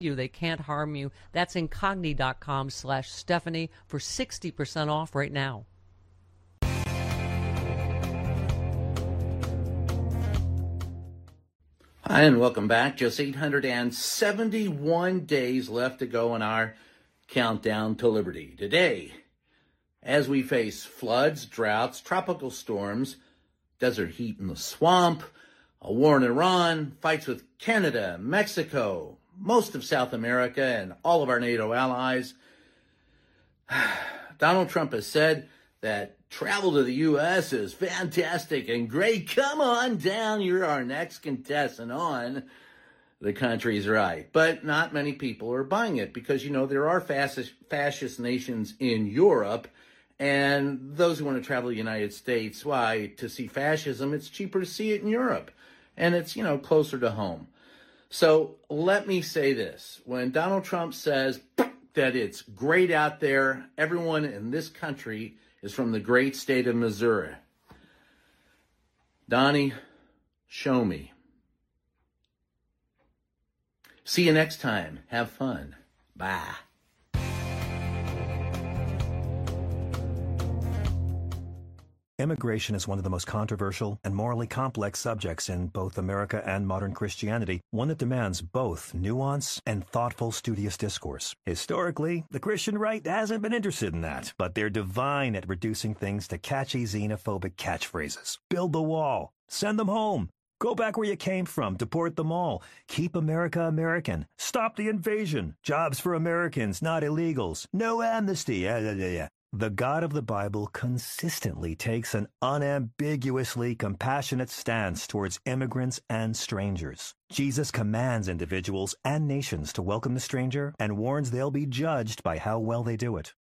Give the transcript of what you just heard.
you. They can't harm you. That's Incogni.com/Stephanie for 60% off right now. Hi, and welcome back. Just 871 days left to go in our countdown to liberty. Today, as we face floods, droughts, tropical storms, desert heat in the swamp, a war in Iran, fights with Canada, Mexico, most of South America, and all of our NATO allies, Donald Trump has said that travel to the U.S. is fantastic and great. Come on down. You're our next contestant on The Country's Right. But not many people are buying it because, you know, there are fascist nations in Europe. And those who want to travel to the United States, why, to see fascism, it's cheaper to see it in Europe. And it's, you know, closer to home. So let me say this. When Donald Trump says that it's great out there, everyone in this country is from the great state of Missouri. Donnie, show me. See you next time. Have fun. Bye. Immigration is one of the most controversial and morally complex subjects in both America and modern Christianity, one that demands both nuance and thoughtful, studious discourse. Historically, the Christian right hasn't been interested in that, but they're divine at reducing things to catchy xenophobic catchphrases. Build the wall. Send them home. Go back where you came from. Deport them all. Keep America American. Stop the invasion. Jobs for Americans, not illegals. No amnesty. The God of the Bible consistently takes an unambiguously compassionate stance towards immigrants and strangers. Jesus commands individuals and nations to welcome the stranger and warns they'll be judged by how well they do it.